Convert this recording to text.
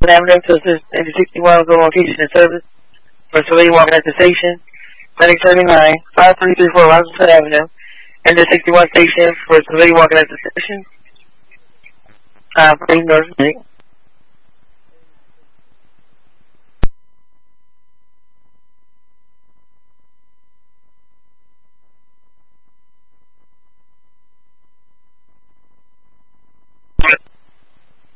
Avenue to assist in the 61 go location and service for civilian walking at the station. Clinic 79, 5334 Rosenstown Avenue, and the 61 station for civilian walking at the station. Please note.